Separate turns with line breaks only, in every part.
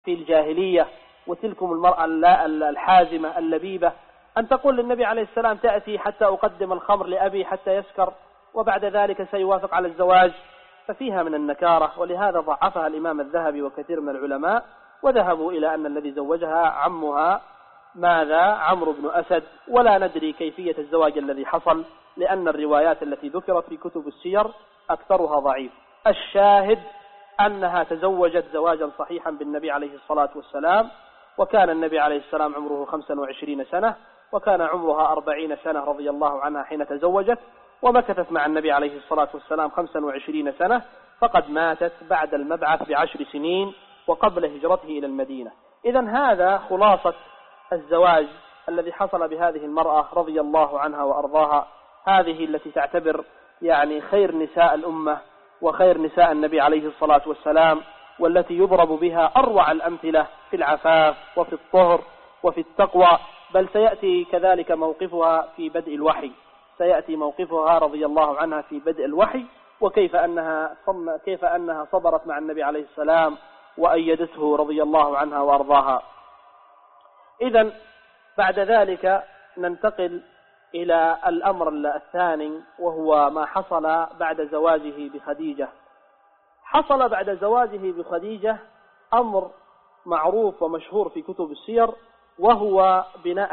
في الجاهلية، وتلكم المرأة الحازمة اللبيبة، أن تقول للنبي عليه السلام تأتي حتى أقدم الخمر لأبي حتى يسكر وبعد ذلك سيوافق على الزواج، ففيها من النكارة. ولهذا ضعفها الإمام الذهبي وكثير من العلماء، وذهبوا إلى أن الذي زوجها عمها ماذا؟ عمرو بن أسد، ولا ندري كيفية الزواج الذي حصل، لأن الروايات التي ذكرت في كتب السير أكثرها ضعيف. الشاهد أنها تزوجت زواجا صحيحا بالنبي عليه الصلاة والسلام، وكان النبي عليه السلام عمره 25 سنة، وكان عمرها 40 سنة رضي الله عنها حين تزوجت، ومكثت مع النبي عليه الصلاة والسلام 25 سنة، فقد ماتت بعد المبعث ب10 سنين وقبل هجرته إلى المدينة. إذن هذا خلاصة الزواج الذي حصل بهذه المرأة رضي الله عنها وأرضاها، هذه التي تعتبر يعني خير نساء الأمة وخير نساء النبي عليه الصلاة والسلام، والتي يضرب بها أروع الأمثلة في العفاف وفي الطهر وفي التقوى. بل سيأتي كذلك موقفها في بدء الوحي، سيأتي موقفها رضي الله عنها في بدء الوحي، وكيف أنها صبرت مع النبي عليه السلام وأيدته رضي الله عنها وأرضاها. إذن بعد ذلك ننتقل إلى الأمر الثاني، وهو ما حصل بعد زواجه بخديجة. حصل بعد زواجه بخديجة أمر معروف ومشهور في كتب السير، وهو بناء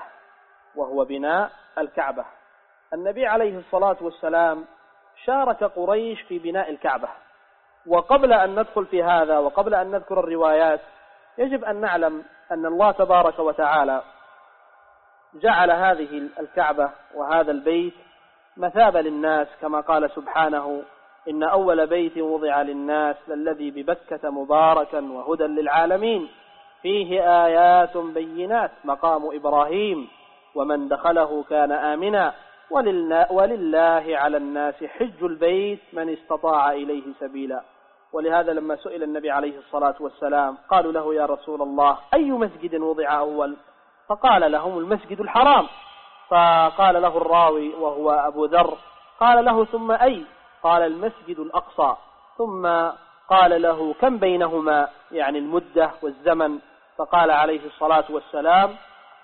الكعبة. النبي عليه الصلاة والسلام شارك قريش في بناء الكعبة. وقبل أن ندخل في هذا وقبل أن نذكر الروايات، يجب أن نعلم أن الله تبارك وتعالى جعل هذه الكعبة وهذا البيت مثابة للناس، كما قال سبحانه: إن أول بيت وضع للناس للذي ببكة مباركا وهدى للعالمين فيه آيات بينات مقام إبراهيم ومن دخله كان آمنا ولله على الناس حج البيت من استطاع إليه سبيلا. ولهذا لما سئل النبي عليه الصلاة والسلام قالوا له: يا رسول الله، أي مسجد وضع أول؟ فقال لهم: المسجد الحرام. فقال له الراوي وهو أبو ذر، قال له: ثم أي؟ قال: المسجد الأقصى. ثم قال له: كم بينهما، يعني المدة والزمن؟ فقال عليه الصلاة والسلام: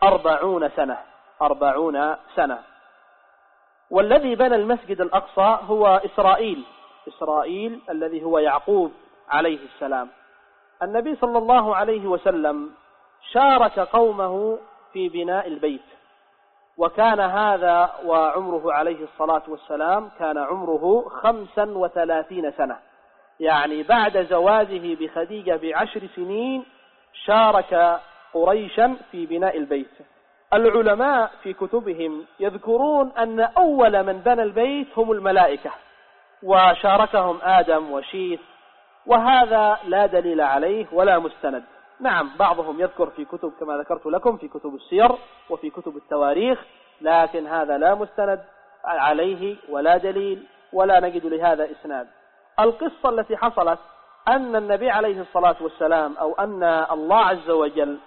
40 سنة. والذي بنى المسجد الأقصى هو إسرائيل الذي هو يعقوب عليه السلام. النبي صلى الله عليه وسلم شارك قومه في بناء البيت، وكان هذا وعمره عليه الصلاة والسلام كان عمره 35 سنة، يعني بعد زواجه بخديجة ب10 سنين شارك قريشا في بناء البيت. العلماء في كتبهم يذكرون أن أول من بنى البيت هم الملائكة، وشاركهم آدم وشيث، وهذا لا دليل عليه ولا مستند. نعم، بعضهم يذكر في كتب كما ذكرت لكم في كتب السير وفي كتب التواريخ، لكن هذا لا مستند عليه ولا دليل ولا نجد لهذا إسناد. القصة التي حصلت أن النبي عليه الصلاة والسلام أو أن الله عز وجل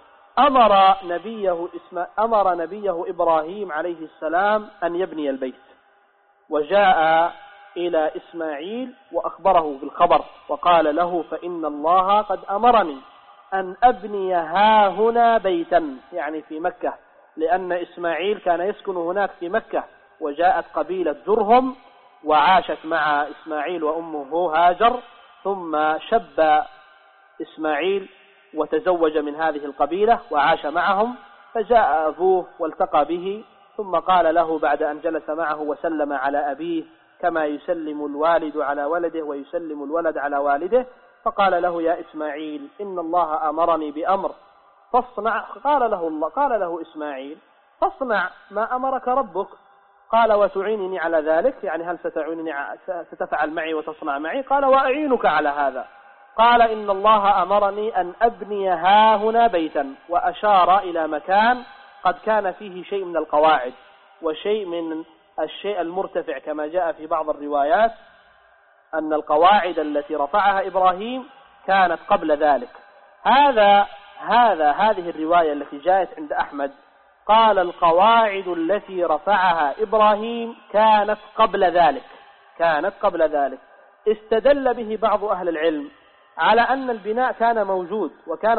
أمر نبيه إبراهيم عليه السلام أن يبني البيت، وجاء إلى إسماعيل وأخبره بالخبر وقال له: فإن الله قد أمرني أن أبني هنا بيتا، يعني في مكة، لأن إسماعيل كان يسكن هناك في مكة، وجاءت قبيلة جرهم وعاشت مع إسماعيل وأمه هاجر، ثم شب إسماعيل وتزوج من هذه القبيلة وعاش معهم، فجاء أبوه والتقى به، ثم قال له بعد أن جلس معه وسلم على أبيه كما يسلم الوالد على ولده ويسلم الولد على والده، فقال له: يا إسماعيل، إن الله أمرني بأمر فاصنع. قال له إسماعيل: فاصنع ما أمرك ربك. قال: وتعينني على ذلك، يعني هل ستفعل معي وتصنع معي؟ قال: وأعينك على هذا. قال: إن الله أمرني أن أبني هنا بيتا، وأشار إلى مكان قد كان فيه شيء من القواعد وشيء من الشيء المرتفع، كما جاء في بعض الروايات أن القواعد التي رفعها إبراهيم كانت قبل ذلك. هذه الرواية التي جاءت عند أحمد قال: القواعد التي رفعها إبراهيم كانت قبل ذلك. استدل به بعض أهل العلم على أن البناء كان موجود وكان